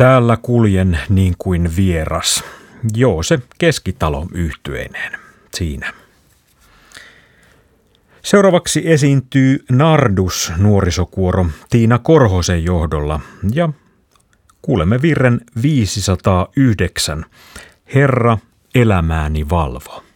Täällä kuljen niin kuin vieras. Joo, se Keskitalo -yhtyeineen siinä. Seuraavaksi esiintyy Nardus-nuorisokuoro Tiina Korhosen johdolla ja kuulemme virren 509. Herra, elämääni valvo.